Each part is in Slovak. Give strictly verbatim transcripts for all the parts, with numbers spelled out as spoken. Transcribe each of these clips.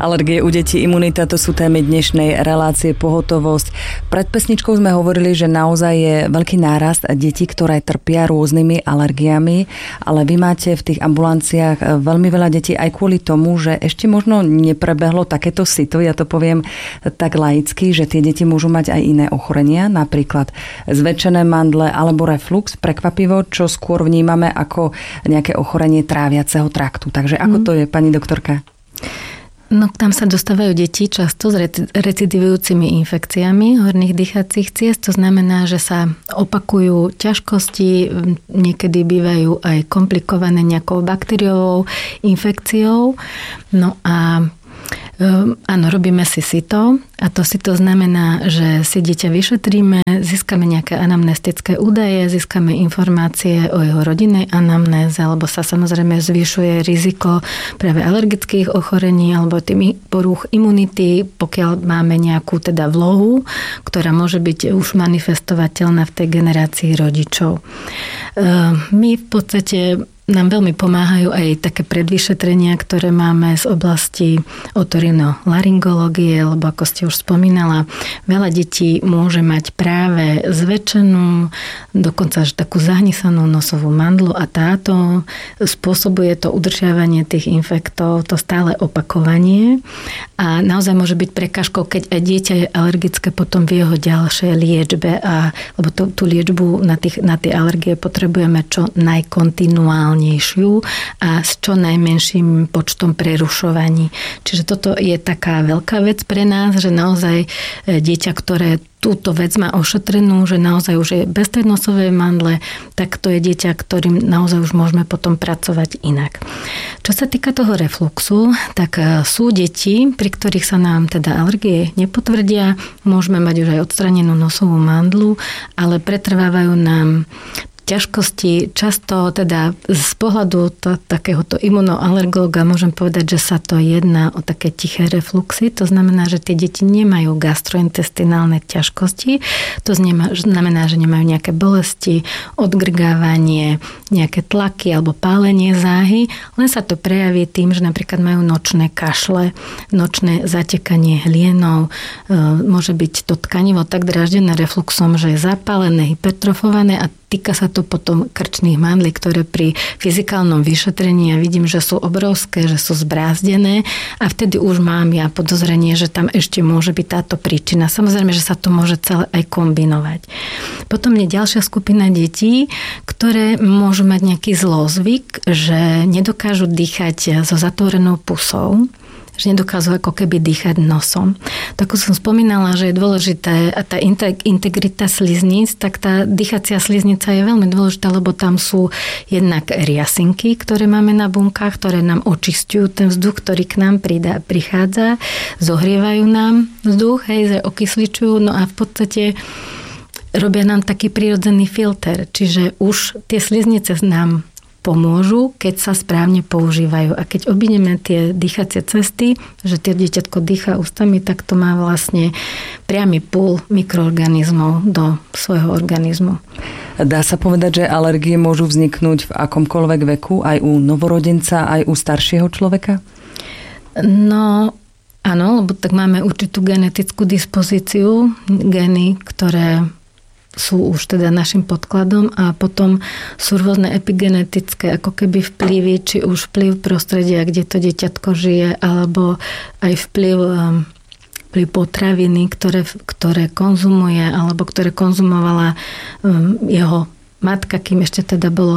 Alergie u detí, imunita, to sú témy dnešnej relácie Pohotovosť. Pred pesničkou sme hovorili, že naozaj je veľký nárast detí, ktoré trpia rôznymi alergiami, ale vy máte v tých ambulanciách veľmi veľa detí aj kvôli tomu, že ešte možno neprebehlo takéto sito, ja to poviem tak laicky, že tie deti môžu mať aj iné ochorenia, napríklad zväčšené mandle alebo reflux, prekvapivo, čo skôr vnímame ako nejaké ochorenie tráviaceho traktu. Takže ako to je, pani doktorka? No, tam sa dostávajú deti často s recidivujúcimi infekciami horných dýchacích ciest. To znamená, že sa opakujú ťažkosti, niekedy bývajú aj komplikované nejakou bakteriovou infekciou. No a áno, robíme si sito a to sito znamená, že si dieťa vyšetríme, získame nejaké anamnestické údaje, získame informácie o jeho rodinnej anamnéze, alebo sa samozrejme zvyšuje riziko práve alergických ochorení alebo tým porúch imunity, pokiaľ máme nejakú teda vlohu, ktorá môže byť už manifestovateľná v tej generácii rodičov. My v podstate nám veľmi pomáhajú aj také predvyšetrenia, ktoré máme z oblasti otorinolaryngológie, lebo ako ste už spomínala, veľa detí môže mať práve zväčšenú, dokonca až takú zahnisanú nosovú mandlu a táto spôsobuje to udržiavanie tých infektov, to stále opakovanie a naozaj môže byť prekážkou, keď aj dieťa je alergické potom v jeho ďalšej liečbe, a, lebo to, tú liečbu na, tých, na tie alergie potrebujeme čo najkontinuálnejšie a s čo najmenším počtom prerušovaní. Čiže toto je taká veľká vec pre nás, že naozaj dieťa, ktoré túto vec má ošetrenú, že naozaj už je bez tej nosovej mandle, tak to je dieťa, ktorým naozaj už môžeme potom pracovať inak. Čo sa týka toho refluxu, tak sú deti, pri ktorých sa nám teda alergie nepotvrdia, môžeme mať už aj odstranenú nosovú mandlu, ale pretrvávajú nám ťažkosti. Často teda z pohľadu to, takéhoto imunoalergológa môžem povedať, že sa to jedná o také tiché refluxy. To znamená, že tie deti nemajú gastrointestinálne ťažkosti. To znamená, že nemajú nejaké bolesti, odgrgávanie, nejaké tlaky alebo pálenie záhy. Len sa to prejaví tým, že napríklad majú nočné kašle, nočné zatekanie hlienov. Môže byť to tkanivo tak dráždené refluxom, že je zapálené, hypertrofované a týka sa to potom krčných mandlí, ktoré pri fyzikálnom vyšetrení ja vidím, že sú obrovské, že sú zbrázdené a vtedy už mám ja podozrenie, že tam ešte môže byť táto príčina. Samozrejme, že sa to môže celé aj kombinovať. Potom je ďalšia skupina detí, ktoré môžu mať nejaký zlozvyk, že nedokážu dýchať so zatvorenou pusou, že nedokážu ako keby dýchať nosom. Tak ako som spomínala, že je dôležité a tá integrita slizníc, tak tá dýchacia sliznica je veľmi dôležitá, lebo tam sú jednak riasinky, ktoré máme na bunkách, ktoré nám očistujú ten vzduch, ktorý k nám pridá, prichádza, zohrievajú nám vzduch, hej, že okysličujú, no a v podstate robia nám taký prirodzený filter, čiže už tie sliznice nám pomôžu, keď sa správne používajú. A keď obideme tie dýchacie cesty, že tie dieťatko dýchá ústami, tak to má vlastne priamy púl mikroorganizmov do svojho organizmu. Dá sa povedať, že alergie môžu vzniknúť v akomkoľvek veku, aj u novorodenca, aj u staršieho človeka? No, áno, lebo tak máme určitú genetickú dispozíciu, gény, ktoré sú už teda našim podkladom a potom sú rôzne epigenetické ako keby vplyvy, či už vplyv prostredia, kde to dieťatko žije, alebo aj vplyv, vplyv potraviny, ktoré, ktoré konzumuje, alebo ktoré konzumovala jeho matka, kým ešte teda bolo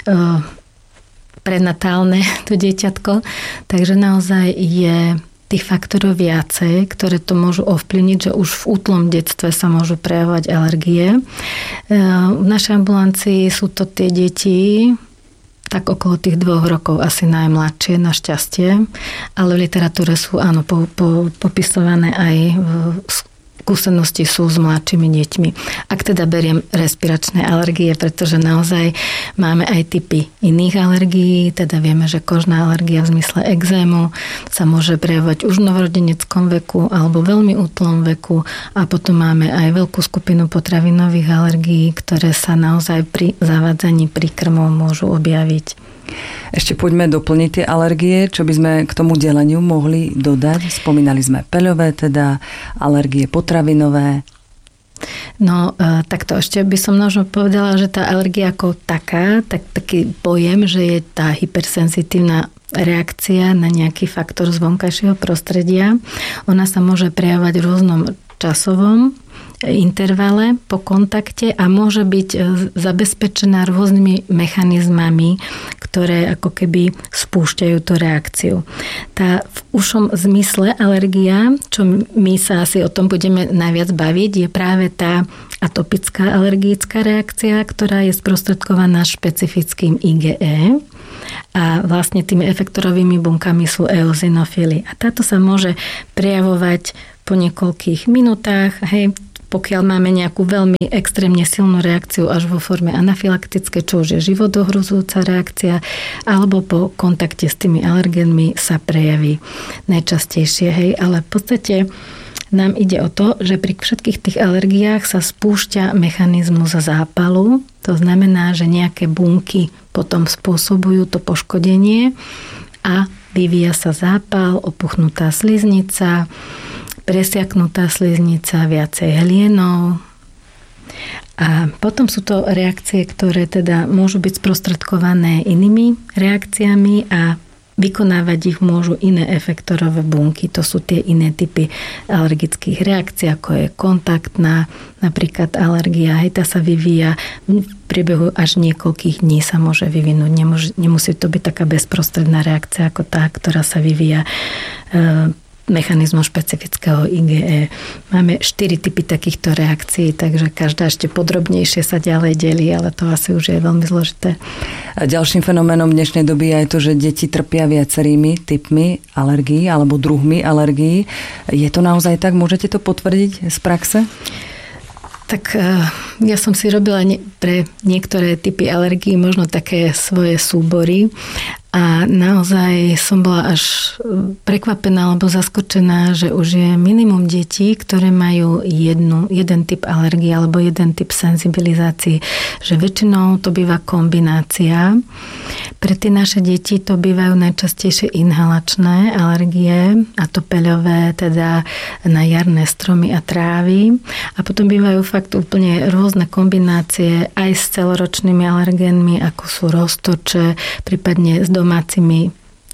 prenatálne to dieťatko. Takže naozaj je tých faktorov viacej, ktoré to môžu ovplyvniť, že už v útlom detstve sa môžu prejavovať alergie. V našej ambulancii sú to tie deti tak okolo tých dvoch rokov, asi najmladšie, našťastie, ale v literatúre sú áno, po, po, popisované aj v skúsenosti sú s mladšími deťmi. Ak teda beriem respiračné alergie, pretože naozaj máme aj typy iných alergií, teda vieme, že kožná alergia v zmysle ekzému sa môže prejavovať už v novorodeneckom veku alebo veľmi útlom veku a potom máme aj veľkú skupinu potravinových alergií, ktoré sa naozaj pri zavádzaní príkrmov môžu objaviť. Ešte poďme doplniť tie alergie, čo by sme k tomu deleniu mohli dodať. Spomínali sme peľové, teda alergie potravinové. No, takto ešte by som možno povedala, že tá alergia ako taká, tak taký pojem, že je tá hypersenzitívna reakcia na nejaký faktor z vonkajšieho prostredia. Ona sa môže prejavovať v rôznom časovom intervale po kontakte a môže byť zabezpečená rôznymi mechanizmami, ktoré ako keby spúšťajú tú reakciu. Tá v ušom zmysle alergia, čo my sa asi o tom budeme najviac baviť, je práve tá atopická alergická reakcia, ktorá je sprostredkovaná špecifickým í gé é. A vlastne tými efektorovými bunkami sú eozinofily. A táto sa môže prejavovať po niekoľkých minútach, hej, pokiaľ máme nejakú veľmi extrémne silnú reakciu až vo forme anafylaktické, čo už je životohrozujúca reakcia, alebo po kontakte s tými alergénmi sa prejaví najčastejšie. Hej. Ale v podstate nám ide o to, že pri všetkých tých alergiách sa spúšťa mechanizmus zápalu. To znamená, že nejaké bunky potom spôsobujú to poškodenie a vyvíja sa zápal, opuchnutá sliznica, presiaknutá sliznica, viacej hlienov. A potom sú to reakcie, ktoré teda môžu byť sprostredkované inými reakciami a vykonávať ich môžu iné efektorové bunky. To sú tie iné typy alergických reakcií, ako je kontaktná, napríklad alergia. Hej, tá sa vyvíja v priebehu až niekoľkých dní sa môže vyvinúť. Nemusí, nemusí to byť taká bezprostredná reakcia ako tá, ktorá sa vyvíja e, mechanizmu špecifického í gé é. Máme štyri typy takýchto reakcií, takže každá ešte podrobnejšie sa ďalej delí, ale to asi už je veľmi zložité. A ďalším fenoménom dnešnej doby je aj to, že deti trpia viacerými typmi alergií alebo druhmi alergií. Je to naozaj tak? Môžete to potvrdiť z praxe? Tak ja som si robila pre niektoré typy alergií možno také svoje súbory a naozaj som bola až prekvapená alebo zaskočená, že už je minimum detí, ktoré majú jednu, jeden typ alergie alebo jeden typ senzibilizácií, že väčšinou to býva kombinácia. Pre tie naše deti to bývajú najčastejšie inhalačné alergie a to peľové, teda na jarné stromy a trávy. A potom bývajú fakt úplne rôzne kombinácie aj s celoročnými alergénmi, ako sú roztoče, prípadne s domácimi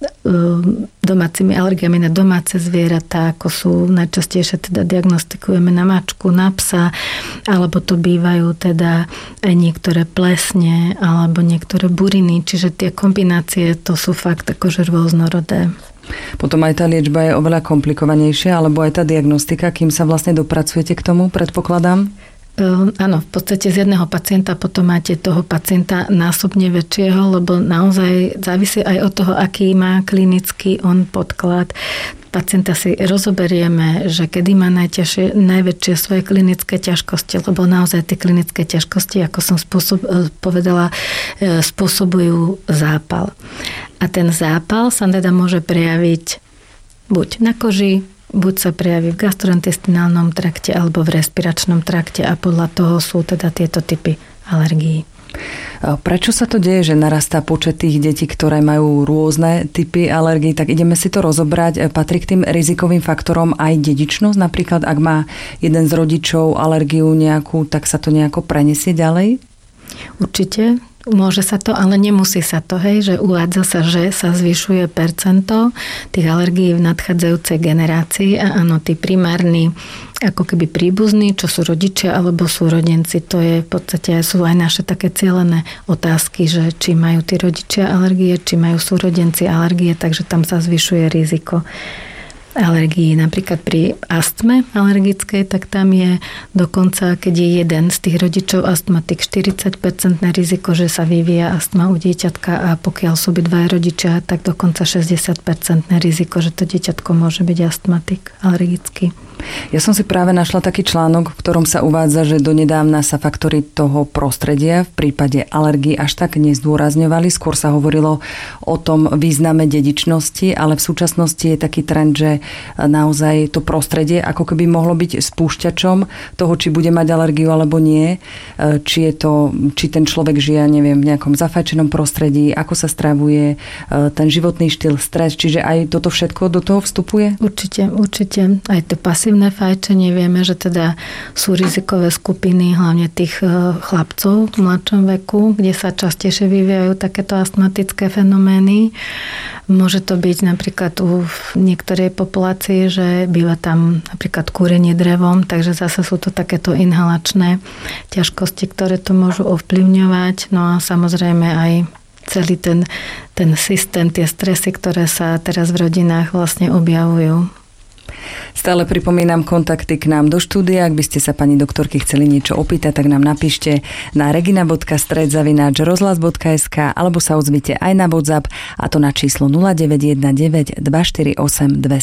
domácimi alergiami na domáce zvieratá, ako sú najčastejšie teda diagnostikujeme na mačku, na psa, alebo to bývajú teda aj niektoré plesne, alebo niektoré buriny, čiže tie kombinácie to sú fakt akože rôznorodé. Potom aj tá liečba je oveľa komplikovanejšia, alebo aj tá diagnostika, kým sa vlastne dopracujete k tomu, predpokladám? Áno, v podstate z jedného pacienta potom máte toho pacienta násobne väčšieho, lebo naozaj závisí aj od toho, aký má klinický on podklad. Pacienta si rozoberieme, že kedy má najťažšie, najväčšie svoje klinické ťažkosti, lebo naozaj tie klinické ťažkosti, ako som spôsob, povedala, spôsobujú zápal. A ten zápal sa teda môže prejaviť buď na koži, buď sa prejaví v gastrointestinálnom trakte alebo v respiračnom trakte a podľa toho sú teda tieto typy alergií. Prečo sa to deje, že narastá počet tých detí, ktoré majú rôzne typy alergií? Tak ideme si to rozobrať. Patrí k tým rizikovým faktorom aj dedičnosť? Napríklad, ak má jeden z rodičov alergiu nejakú, tak sa to nejako prenesie ďalej? Určite. Môže sa to, ale nemusí sa to, hej, že uvádza sa, že sa zvyšuje percento tých alergií v nadchádzajúcej generácii a áno, tí primárni ako keby príbuzní, čo sú rodičia alebo súrodenci, to je v podstate sú aj naše také cielené otázky, že či majú tí rodičia alergie, či majú súrodenci alergie, takže tam sa zvyšuje riziko alergií. Napríklad pri astme alergickej, tak tam je dokonca, keď je jeden z tých rodičov astmatik, štyridsať percent riziko, že sa vyvíja astma u dieťatka a pokiaľ sú obidvaja rodičia, tak dokonca šesťdesiat percent riziko, že to dieťatko môže byť astmatik alergický. Ja som si práve našla taký článok, v ktorom sa uvádza, že donedávna sa faktory toho prostredia v prípade alergií až tak nezdôrazňovali. Skôr sa hovorilo o tom význame dedičnosti, ale v súčasnosti je taký trend, že naozaj to prostredie ako keby mohlo byť spúšťačom toho, či bude mať alergiu alebo nie. Či je to, či ten človek žije, neviem, v nejakom zafajčenom prostredí, ako sa stravuje, ten životný štýl, stres, čiže aj toto všetko do toho vstupuje? Určite, určite. Aj to pasívne fajčenie, vieme, že teda sú rizikové skupiny, hlavne tých chlapcov v mladšom veku, kde sa častejšie vyvíjajú takéto astmatické fenomény. Môže to byť napríklad u niektorej populácii, že býva tam napríklad kúrenie drevom, takže zase sú to takéto inhalačné ťažkosti, ktoré to môžu ovplyvňovať. No a samozrejme aj celý ten, ten systém, tie stresy, ktoré sa teraz v rodinách vlastne objavujú. Stále pripomínam kontakty k nám do štúdia. Ak by ste sa pani doktorky chceli niečo opýtať, tak nám napíšte na regina bodka stred zavináč rozhlas bodka es ká alebo sa ozvite aj na WhatsApp, a to na číslo nula deväť jeden deväť dva štyri osem dva